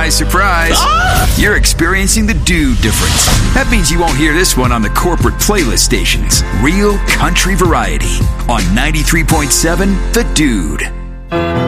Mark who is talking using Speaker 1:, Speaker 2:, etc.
Speaker 1: Surprise, surprise. You're experiencing the Dude difference. That means you won't hear this one on the corporate playlist stations. Real country variety on 93.7 The Dude.